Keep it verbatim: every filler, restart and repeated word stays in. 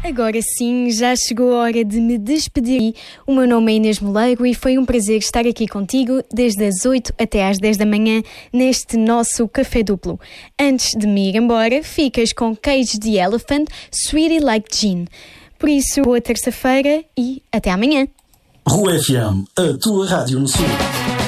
Agora sim, já chegou a hora de me despedir. O meu nome é Inês Moleiro e foi um prazer estar aqui contigo desde as oito até às dez da manhã neste nosso Café Duplo. Antes de me ir embora, ficas com Cage the Elephant, Sweetie Like Jean. Por isso, boa terça-feira e até amanhã. Rua F M, a tua rádio no sul.